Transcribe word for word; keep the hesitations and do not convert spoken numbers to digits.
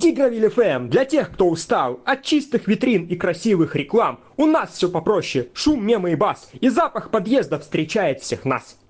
Тигровиль эф эм для тех, кто устал от чистых витрин и красивых реклам. У нас все попроще, шум, мемы и бас, и запах подъезда встречает всех нас.